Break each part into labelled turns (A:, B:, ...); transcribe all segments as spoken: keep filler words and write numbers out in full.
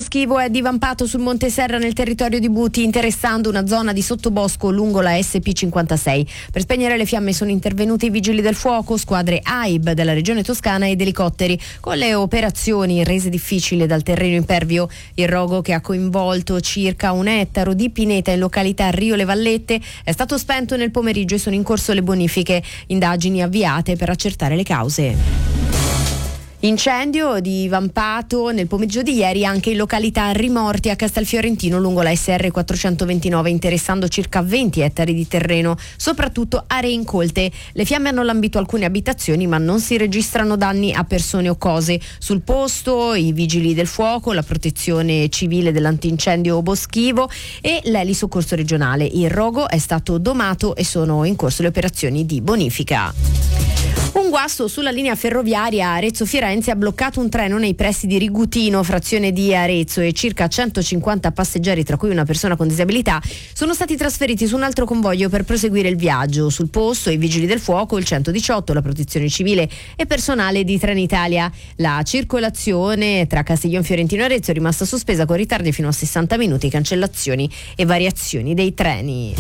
A: boschivo è divampato sul Monte Serra nel territorio di Buti, interessando una zona di sottobosco lungo la S P cinquantasei. Per spegnere le fiamme sono intervenuti i vigili del fuoco, squadre A I B della regione Toscana ed elicotteri, con le operazioni rese difficili dal terreno impervio. Il rogo, che ha coinvolto circa un ettaro di pineta in località Rio Le Vallette, è stato spento nel pomeriggio e sono in corso le bonifiche. Indagini avviate per accertare le cause. Incendio divampato nel pomeriggio di ieri anche in località Rimorti a Castelfiorentino lungo la S R quattrocentoventinove, interessando circa venti ettari di terreno, soprattutto aree incolte. Le fiamme hanno lambito alcune abitazioni, ma non si registrano danni a persone o cose. Sul posto i vigili del fuoco, la protezione civile dell'antincendio boschivo e l'Eli Soccorso regionale. Il rogo è stato domato e sono in corso le operazioni di bonifica. Un guasto sulla linea ferroviaria Arezzo-Firenze ha bloccato un treno nei pressi di Rigutino, frazione di Arezzo, e circa centocinquanta passeggeri, tra cui una persona con disabilità, sono stati trasferiti su un altro convoglio per proseguire il viaggio. Sul posto i vigili del fuoco, il centodiciotto, la protezione civile e personale di Trenitalia. La circolazione tra Castiglion Fiorentino e Arezzo è rimasta sospesa con ritardi fino a sessanta minuti, cancellazioni e variazioni dei treni.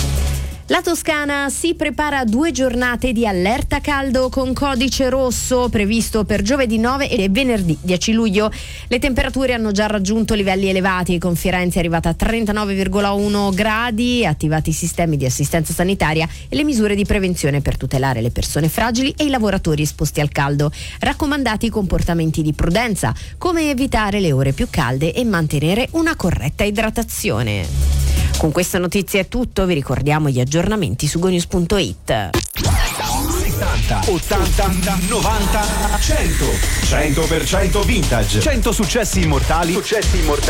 A: La Toscana si prepara a due giornate di allerta caldo con codice rosso previsto per giovedì nove e venerdì dieci luglio. Le temperature hanno già raggiunto livelli elevati, con Firenze arrivata a trentanove virgola uno gradi, attivati i sistemi di assistenza sanitaria e le misure di prevenzione per tutelare le persone fragili e i lavoratori esposti al caldo. Raccomandati comportamenti di prudenza, come evitare le ore più calde e mantenere una corretta idratazione. Con queste notizie è tutto, vi ricordiamo gli aggiornamenti su gonews punto it.
B: settanta, ottanta, novanta, cento. cento per cento vintage. cento successi immortali. Successi immortali.